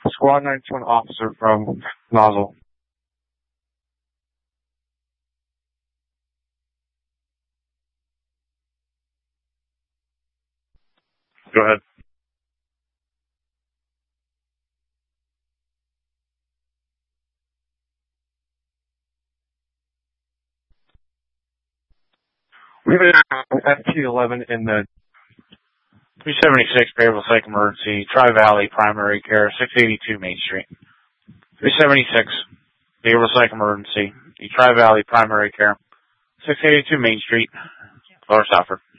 Squad 91 officer from Nozzle. Go ahead. We have an FT11 in the 376 Bearville Psych Emergency, Tri-Valley Primary Care, 682 Main Street. 376 Bearville Psych Emergency, Tri-Valley Primary Care, 682 Main Street, Lower Stafford.